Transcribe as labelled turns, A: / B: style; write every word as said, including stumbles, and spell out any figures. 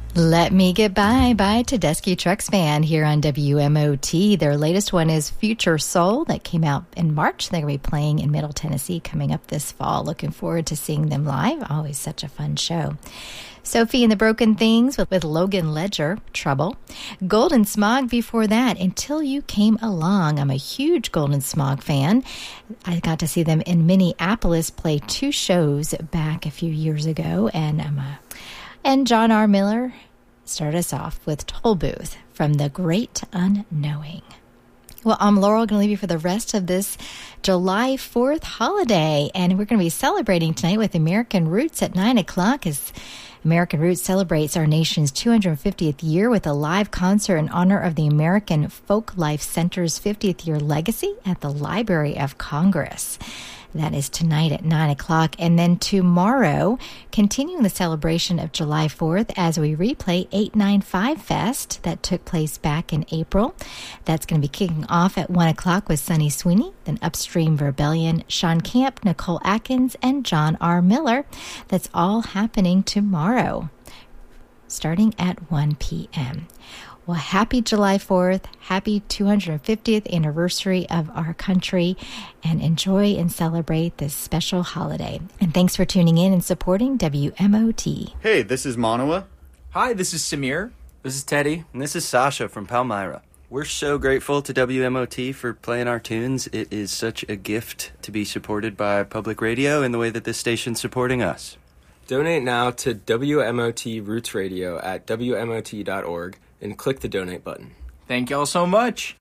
A: Let Me Get By by Tedeschi Trucks Band here on W M O T. Their latest one is Future Soul that came out in March. They're going to be playing in Middle Tennessee coming up this fall. Looking forward to seeing them live. Always such a fun show. Sophie and the Broken Things with, with Logan Ledger, Trouble. Golden Smog before that, Until You Came Along. I'm a huge Golden Smog fan. I got to see them in Minneapolis play two shows back a few years ago, and I'm a And John R. Miller started us off with Toll Booth from The Great Unknowing. Well, I'm Laurel, going to leave you for the rest of this July fourth holiday, and we're going to be celebrating tonight with American Roots at nine o'clock as American Roots celebrates our nation's two hundred fiftieth year with a live concert in honor of the American Folk Life Center's fiftieth year legacy at the Library of Congress. That is tonight at nine o'clock. And then tomorrow, continuing the celebration of July fourth as we replay eight ninety-five Fest that took place back in April. That's going to be kicking off at one o'clock with Sunny Sweeney, then Upstream Rebellion, Sean Camp, Nicole Atkins, and John R. Miller. That's all happening tomorrow, starting at one p.m. Well, happy July fourth, happy two hundred fiftieth anniversary of our country, and enjoy and celebrate this special holiday. And thanks for tuning in and supporting W M O T.
B: Hey, this is Manawa.
C: Hi, this is Samir.
D: This is Teddy. And this is Sasha from Palmyra. We're so grateful to W M O T for playing our tunes. It is such a gift to be supported by public radio in the way that this station's supporting us.
C: Donate now to W M O T Roots Radio at W M O T dot org and click the donate button.
E: Thank y'all so much.